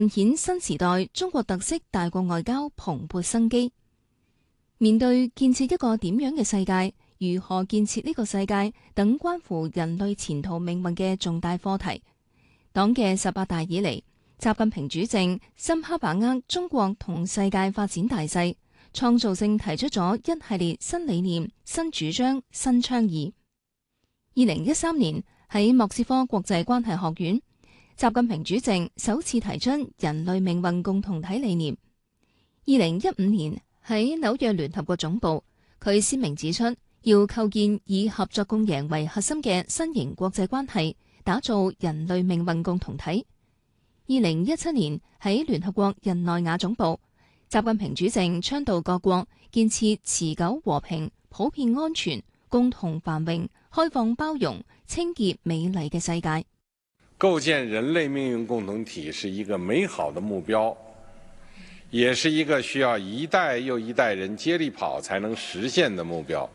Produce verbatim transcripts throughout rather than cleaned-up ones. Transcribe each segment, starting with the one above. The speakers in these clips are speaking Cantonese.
顯新時代中國特色大國外交蓬勃生機。面對建設一個點樣嘅世界，如何建設呢個世界等關乎人類前途命運嘅重大課題，黨嘅十八大以嚟，習近平主席深刻把握中國同世界發展大勢，創造性提出咗一系列新理念、新主張、新倡議。二零一三年喺莫斯科國際關係學院，習近平主席首次提出人類命運共同體理念。二零一五年喺紐約聯合國總部，佢鮮明指出要構建以合作共贏為核心嘅新型國際關係，打造人類命運共同體。二零一七年喺聯合國日內瓦總部，習近平主席倡導各國建設持久和平、普遍安全、共同繁榮、開放包容、清潔美麗嘅世界。 構建人類命運共同體是一個美好的目標，也是一個需要一代又一代人接力跑才能實現的目標。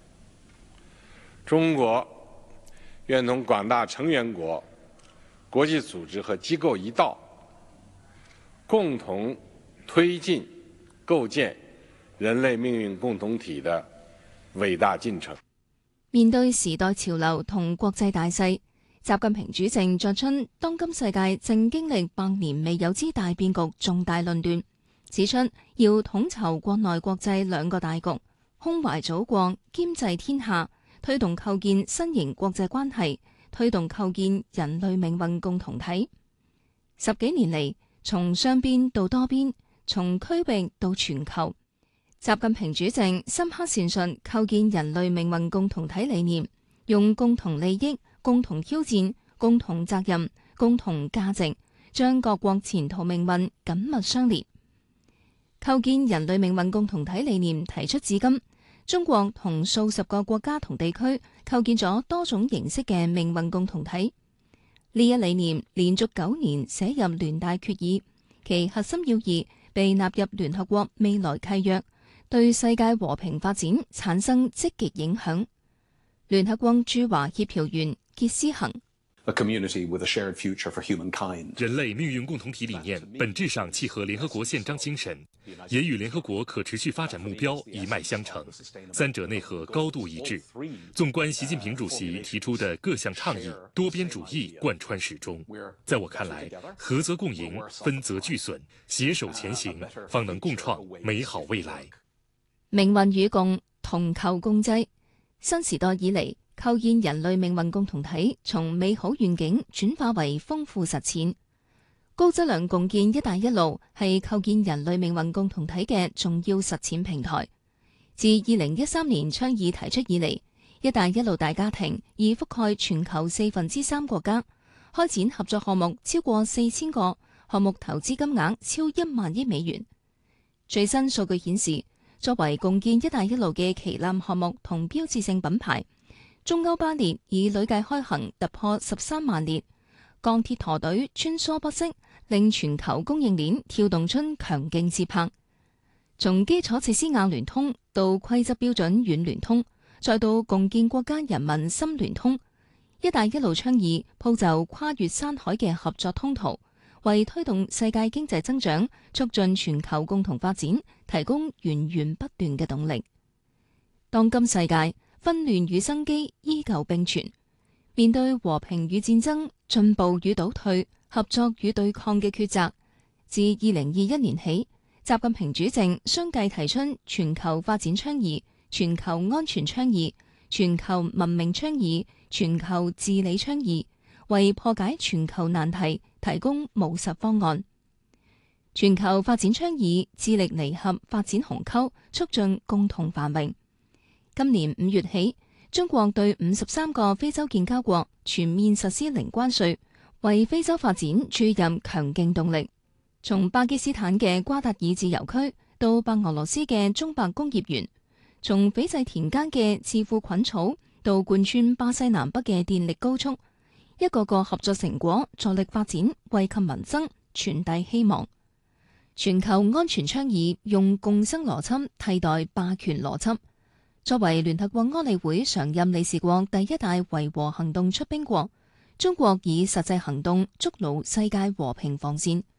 中國願同廣大成員國、國際組織和機構一道，共同推進構建人類命運共同體的偉大進程。 面對時代潮流同國際大勢，習近平主席作出當今世界正經歷百年未有之大變局重大論斷，指出要統籌國內國際兩個大局，胸懷祖國，兼濟天下，推動構建新型國際關係，推動構建人類命運共同體。十幾年嚟，從雙邊到多邊，從區域到全球，習近平主席深刻闡述構建人類命運共同體理念，用共同利益、共同挑戰、共同責任、共同價值，將各國前途命運緊密相連。構建人類命運共同體理念提出至今，中國同數十個國家同地區構建咗多種形式嘅命運共同體。呢一理念連續九年寫入聯大決議，其核心要義被納入聯合國未來契約，對世界和平發展產生積極影響。聯合國駐華協調員傑斯恒。 A community with a shared future for humankind. 人類命運共同體理念本質上契合聯合國憲章精神，也與聯合國可持續發展目標一脈相承，三者內核高度一致。縱觀習近平主席提出的各項倡議，多邊主義貫穿始終。在我看來，合則共贏，分則俱損，攜手前行，方能共創美好未來。 命運與共，同構共濟。新時代以嚟，構建人類命運共同體從美好願景轉化為豐富實踐。高質量共建「一帶一路」係構建人類命運共同體嘅重要實踐平台。自二零一三年倡議提出以嚟，「一帶一路」大家庭已覆蓋全球四分之三國家，開展合作項目超過四千個，項目投資金額超一萬億美元。最新數據顯示，作為共建「一帶一路」嘅旗艦項目同標誌性品牌，中歐巴列已累計開行突破十三萬列，鋼鐵駝隊穿梭不息，令全球供應鏈跳動出強勁節拍。從基礎設施硬聯通到規則標準軟聯通，再到共建國家人民心聯通，一帶一路倡議鋪就跨越山海嘅合作通途，為推動世界經濟增長、促進全球共同發展提供源源不斷嘅動力。當今世界紛亂與生機依舊並存，面對和平與戰爭、進步與倒退、合作與對抗嘅抉擇，自二零二一年起，習近平主席相繼提出全球發展倡議、全球安全倡議、全球文明倡議、全球治理倡議，為破解全球難題提供務實方案。全球發展倡議致力彌合發展鴻溝，促進共同繁榮。今年五月起，中國對五十三個非洲建交國全面實施零關稅，為非洲發展注入強勁動力。從巴基斯坦嘅瓜達爾自由區到白俄羅斯嘅中白工業園，從斐濟田間嘅智庫菌草到貫穿巴西南北嘅電力高速，一個個合作成果助力發展，惠及民生，傳遞希望。全球安全倡議用共生邏輯替代霸權邏輯。作為聯合國安理會常任理事國第一大維和行動出兵國，中國以實際行動築牢世界和平防線。